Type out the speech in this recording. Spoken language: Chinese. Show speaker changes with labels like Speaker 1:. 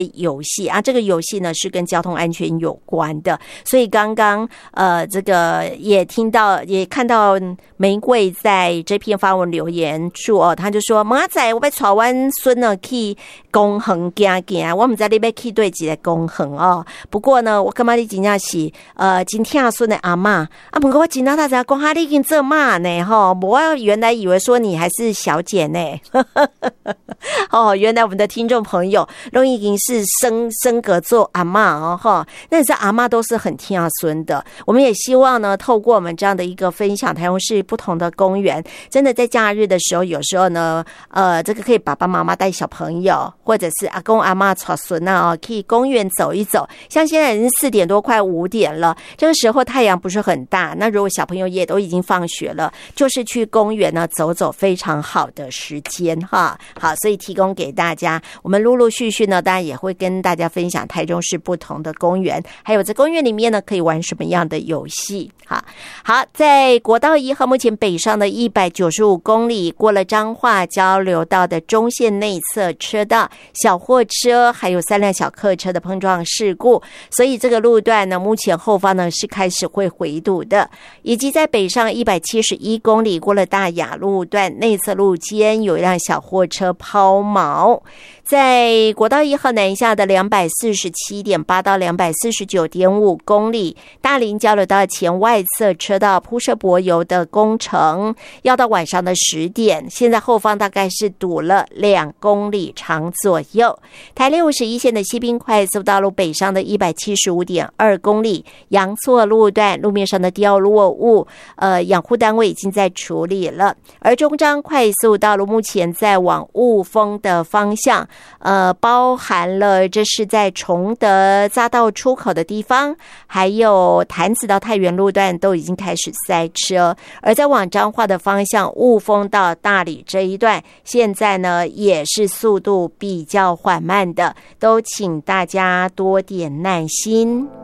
Speaker 1: 游戏啊，这个游戏呢是跟交通安全有关的，所以刚刚这个也看到玫瑰在这篇发文留言处哦，他就说妈仔，我要带阮孙呢去公园行行，我不知道你要去对几个公园哦。不过呢，我感觉你真正是真疼孙的阿嬷啊，不过我今天他才讲哈，你已经做妈呢哈，我原来以为说你还是小姐呢，哦，原来我们的听众朋友都已经是升格做阿嬷哦哈，那这阿嬷都是很听孙的。我们也希望呢，透过我们这样的一个分享，台中市不同的公园，真的在假日的时候，有时候呢，这个可以爸爸妈妈带小朋友，或者是阿公阿嬷带孙啊，可以公园走一走。像现在已经4点多，快5点了，这个时候太阳不是很大，那如果小朋友也都已经放学了，就是去公园呢走走，非常好的时间哈。好，所以提供给大家，我们陆陆续续呢，当然也会跟大家分享台中市不同的公园，还有在公园里面呢可以玩什么样的游戏。好，在国道1号目前北上的195公里，过了彰化交流道的中线内侧车道，小货车还有3辆小客车的碰撞事故，所以这个路段呢，目前后方呢是开始会回堵的，以及在北上171公里，过了大雅路段内侧路肩有一辆小货车抛锚。在国道1号南下的247.8到249.5公里，大林交流道前外侧车道铺设柏油的工程，要到晚上的10点，现在后方大概是堵了2公里长左右。台651线的西滨快速道路北上的175.2公里，阳错路段路面上的掉落物，养护单位已经在处理了。而中彰快速道路目前在往雾峰的方向，包含了这是在崇德匝道出口的地方，还有潭子到太原路段都已经开始塞车。而在往彰化的方向，雾峰到大里这一段，现在呢也是速度比较缓慢的，都请大家多点耐心。